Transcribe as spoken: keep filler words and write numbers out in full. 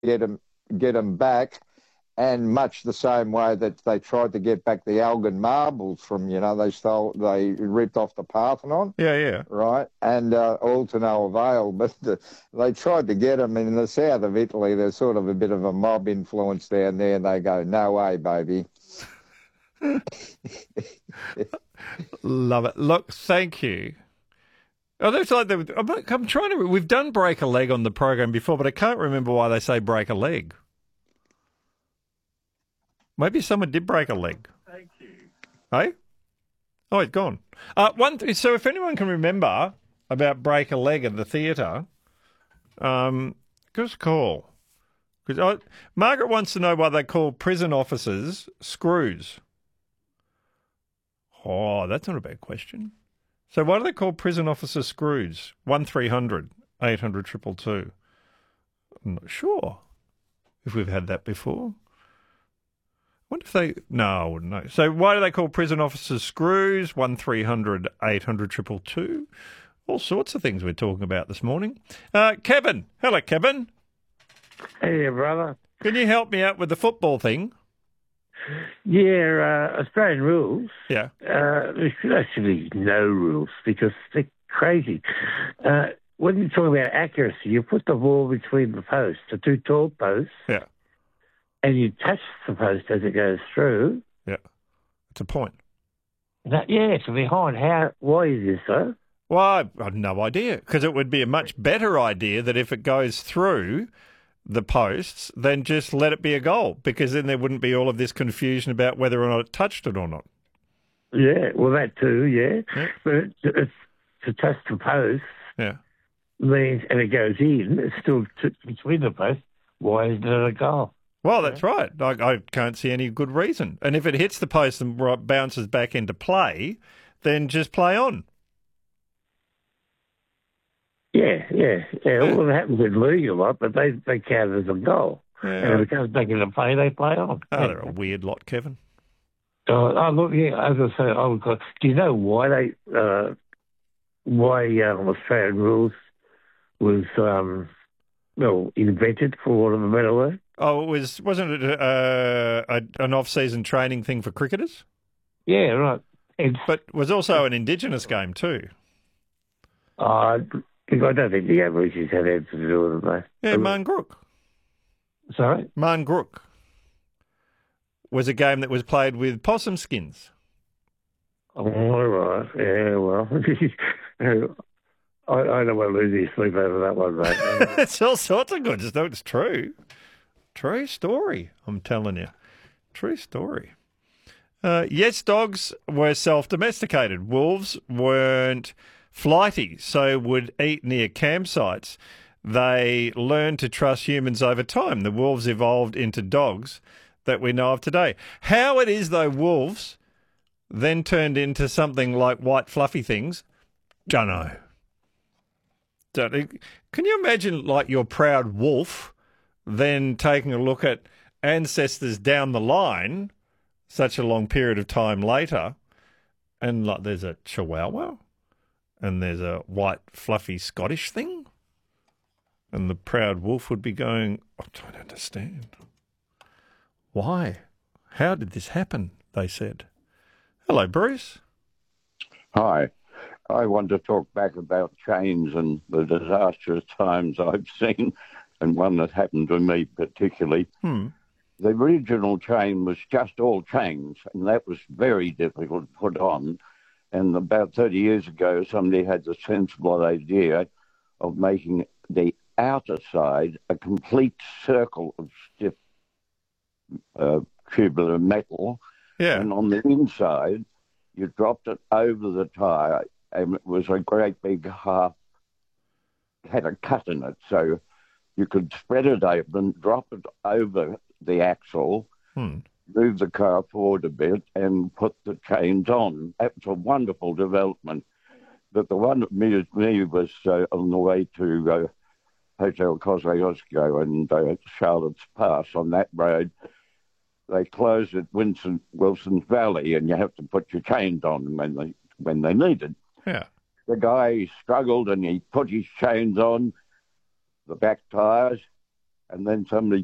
get them, get them back. And much the same way that they tried to get back the Elgin marbles from, you know, they stole, they ripped off the Parthenon. Yeah, yeah. Right, and uh, all to no avail. But the, they tried to get them in the south of Italy. There's sort of a bit of a mob influence down there, and they go, no way, baby. Love it. Look, thank you. Oh, that's like the, I'm, I'm trying to. We've done break a leg on the program before, but I can't remember why they say break a leg. Maybe someone did break a leg. Thank you. Hey? Oh, it's gone. Uh, one. Th- so if anyone can remember about break a leg at the theatre, um, give us a call. Because Margaret wants to know why they call prison officers screws. Oh, that's not a bad question. So why do they call prison officers screws? One three hundred eight hundred triple two. I'm not sure if we've had that before. I wonder if they... No, I wouldn't know. So why do they call prison officers screws? One three hundred eight hundred triple two. All sorts of things we're talking about this morning. Uh, Kevin. Hello, Kevin. Hey, brother. Can you help me out with the football thing? Yeah, uh, Australian rules. Yeah. Uh, there should actually be no rules because they're crazy. Uh, when you're talking about accuracy, you put the ball between the posts, the two tall posts. Yeah. And you touch the post as it goes through. Yeah. It's a point. That, yeah, so behind, how, why is this so? Well, I have no idea, because it would be a much better idea that if it goes through the posts, then just let it be a goal, because then there wouldn't be all of this confusion about whether or not it touched it or not. Yeah, well, that too, yeah. yeah. But it, it's, to touch the post yeah. means, and it goes in, it's still t- between the posts. Why isn't it a goal? Well, that's right. I, I can't see any good reason. And if it hits the post and bounces back into play, then just play on. Yeah, yeah, yeah. Well, it happens in league a lot, but they, they count it as a goal. Yeah. And if it comes back into play, they play on. Oh, they're a weird lot, Kevin. Oh, oh look, yeah, as I say, I would call, do you know why they, uh, why um, Australian rules was, um, well, invented, for want of a better word? Oh, it was, wasn't it uh, a, an off-season training thing for cricketers? Yeah, right. It's, but it was also an Indigenous game too. Uh, I don't think the Aborigines had anything to do with it, mate. Yeah, Mangrook. Sorry? Mangrook was a game that was played with possum skins. Oh, all right. Yeah, well, I, I don't want to lose any sleep over that one, mate. It's all sorts of good. Just know it's true. True story, I'm telling you. True story. Uh, yes, dogs were self-domesticated. Wolves weren't flighty, so would eat near campsites. They learned to trust humans over time. The wolves evolved into dogs that we know of today. How it is, though, wolves then turned into something like white fluffy things, don't know. Don't, can you imagine, like, your proud wolf then taking a look at ancestors down the line such a long period of time later, and like there's a Chihuahua and there's a white fluffy Scottish thing, and the proud wolf would be going, I don't understand. Why? How did this happen? They said. Hello, Bruce. Hi. I want to talk back about chains and the disastrous times I've seen, and one that happened to me particularly. Hmm. The original chain was just all chains, and that was very difficult to put on. And about thirty years ago, somebody had the sensible idea of making the outer side a complete circle of stiff uh, tubular metal. Yeah. And on the inside, you dropped it over the tyre, and it was a great big half, had a cut in it, so you could spread it open, drop it over the axle, hmm. move the car forward a bit, and put the chains on. That was a wonderful development. But the one that amused me was uh, on the way to uh, Hotel Kosciuszko and uh, Charlotte's Pass on that road. They closed at Winston, Wilson's Valley, and you have to put your chains on when they when they needed. Yeah. The guy struggled, and he put his chains on the back tyres, and then somebody